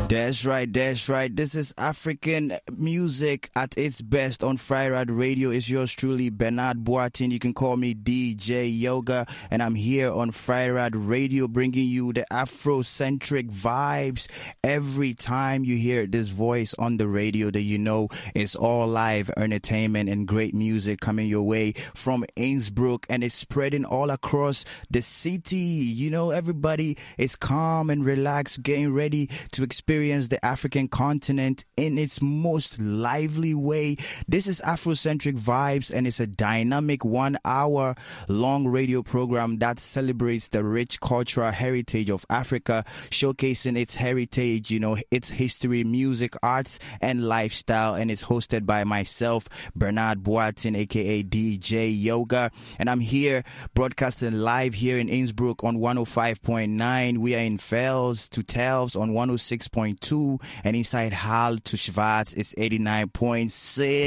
That's right, that's right. This is African music at its best on Freirad Radio. It's yours truly, Bernard Boatin. You can call me DJ Yoga, and I'm here on Freirad Radio bringing you the Afrocentric vibes. Every time you hear this voice on the radio, that you know it's all live entertainment and great music coming your way from Innsbruck, and it's spreading all across the city. You know, everybody is calm and relaxed, getting ready to experience the African continent in its most lively way. This is Afrocentric Vibes, and it's a dynamic 1 hour long radio program that celebrates the rich cultural heritage of Africa, showcasing its heritage, you know, its history, music, arts, and lifestyle. And it's hosted by myself, Bernard Boatin, aka DJ Yoga, and I'm here broadcasting live here in Innsbruck on 105.9. We are in Vels to Telfs on 106.2, and inside Hall to Schwarz it's 89.6.